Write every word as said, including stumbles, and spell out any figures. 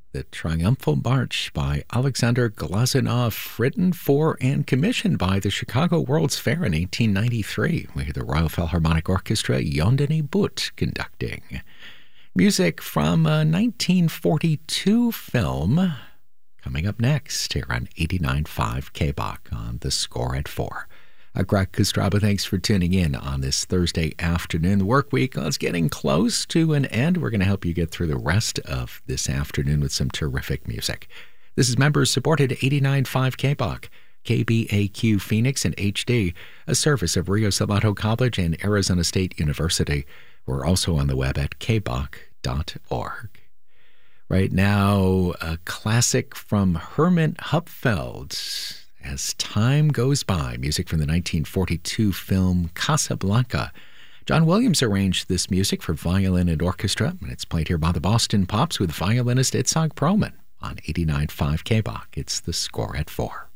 The Triumphal March by Alexander Glazunov, written for and commissioned by the Chicago World's Fair in eighteen ninety-three. We hear the Royal Philharmonic Orchestra, Yondené Butt, conducting. Music from a nineteen forty-two film coming up next here on eighty-nine point five K B O C on The Score at four. I'm Greg Kostraba. Thanks for tuning in on this Thursday afternoon. The work week is getting close to an end. We're going to help you get through the rest of this afternoon with some terrific music. This is members-supported eighty-nine point five K B O C, K B A Q Phoenix in H D, a service of Rio Salado College and Arizona State University. We're also on the web at k b o c dot org. Right now, a classic from Hermann Hupfeld. As Time Goes By, music from the nineteen forty-two film Casablanca. John Williams arranged this music for violin and orchestra, and it's played here by the Boston Pops with violinist Itzhak Perlman on eighty-nine point five K B O C. It's The Score at four.